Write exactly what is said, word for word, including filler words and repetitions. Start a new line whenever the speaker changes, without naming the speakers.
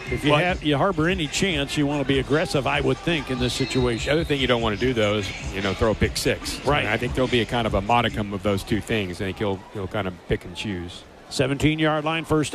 If you, have, you harbor any chance, you want to be aggressive, I would think, in this situation.
The other thing you don't want to do, though, is, you know, throw a pick six.
Right.
And I think there'll be a kind of a modicum of those two things. I think he'll, he'll kind of pick and choose.
seventeen-yard line, first